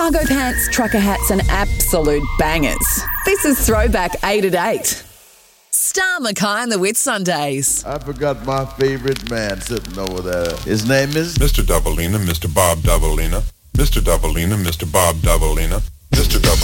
cargo pants, trucker hats and absolute bangers. This is Throwback 8 at 8. Star Mackay and the Whitsundays. I forgot my favorite man sitting over there. His name is Mr. Doubleina, Mr. Bob Doubleina. Mr. Doubleina, Mr. Bob Doubleina. Mr. Doubleina.